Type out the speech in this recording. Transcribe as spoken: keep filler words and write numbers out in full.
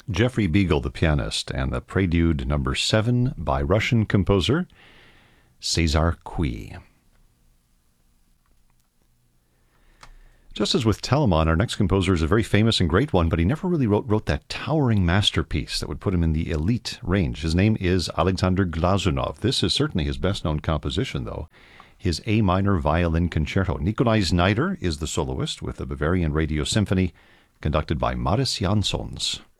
Jeffrey Beagle, the pianist, and the Prelude number seven by Russian composer Cesar Cui. Just as with Telemann, our next composer is a very famous and great one, but he never really wrote, wrote that towering masterpiece that would put him in the elite range. His name is Alexander Glazunov. This is certainly his best-known composition, though, his A minor violin concerto. Nikolai Znaider is the soloist with the Bavarian Radio Symphony, conducted by Maris Jansons.